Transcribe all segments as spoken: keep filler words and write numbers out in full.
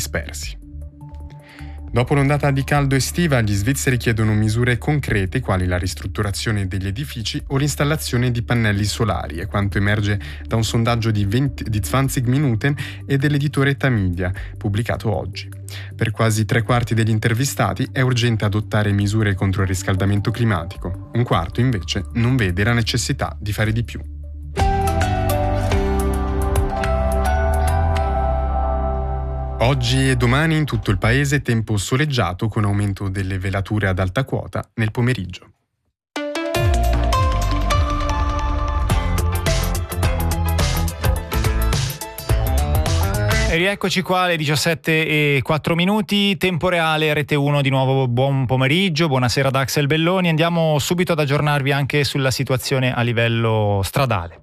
dispersi. Dopo l'ondata di caldo estiva, gli svizzeri chiedono misure concrete quali la ristrutturazione degli edifici o l'installazione di pannelli solari, è quanto emerge da un sondaggio di, venti, di zwanzig Minuten e dell'editore Tamedia, pubblicato oggi. Per quasi tre quarti degli intervistati è urgente adottare misure contro il riscaldamento climatico. Un quarto, invece, non vede la necessità di fare di più. Oggi e domani in tutto il paese tempo soleggiato con aumento delle velature ad alta quota nel pomeriggio. E rieccoci qua alle diciassette e quattro minuti, tempo reale, Rete uno di nuovo, buon pomeriggio, buonasera da Axel Belloni. Andiamo subito ad aggiornarvi anche sulla situazione a livello stradale.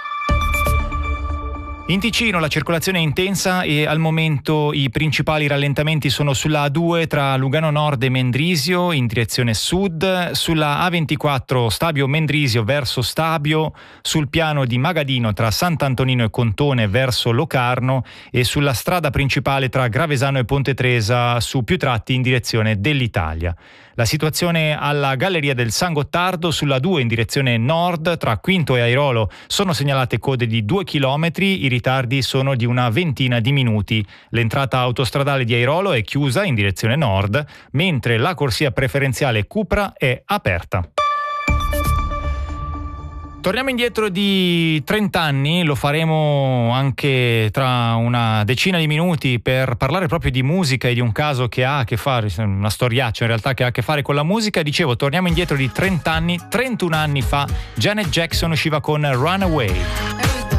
In Ticino la circolazione è intensa e al momento i principali rallentamenti sono sulla A due tra Lugano Nord e Mendrisio in direzione sud, sulla A ventiquattro Stabio Mendrisio verso Stabio, sul piano di Magadino tra Sant'Antonino e Contone verso Locarno e sulla strada principale tra Gravesano e Ponte Tresa su più tratti in direzione dell'Italia. La situazione alla Galleria del San Gottardo sulla due in direzione nord tra Quinto e Airolo sono segnalate code di due chilometri, i ritardi sono di una ventina di minuti. L'entrata autostradale di Airolo è chiusa in direzione nord, mentre la corsia preferenziale Cupra è aperta. Torniamo indietro di trenta anni, lo faremo anche tra una decina di minuti per parlare proprio di musica e di un caso che ha a che fare, una storiaccia in realtà che ha a che fare con la musica. Dicevo, torniamo indietro di trenta anni, trentuno anni fa Janet Jackson usciva con Runaway.